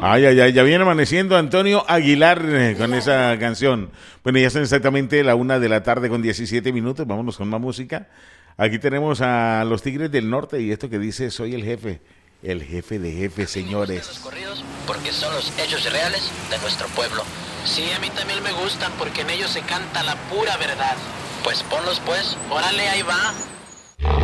Ay, ay, ay, ya viene amaneciendo Antonio Aguilar con esa canción. Bueno, ya son exactamente la 1 de la tarde con 17 minutos. Vámonos con más música. Aquí tenemos a los Tigres del Norte y esto que dice: soy el jefe de jefes, señores. Los corridos porque son los hechos reales de nuestro pueblo. Sí, a mí también me gustan porque en ellos se canta la pura verdad. Pues ponlos pues, órale, ahí va.